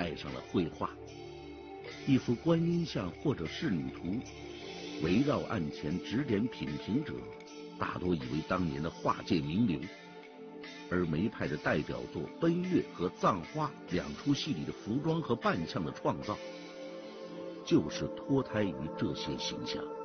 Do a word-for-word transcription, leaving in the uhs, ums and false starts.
爱上了绘画。一幅观音像或者仕女图，围绕案前指点品评者，大多以为当年的画界名流。而梅派的代表作《奔月》和《葬花》两出戏里的服装和扮相的创造，就是脱胎于这些形象。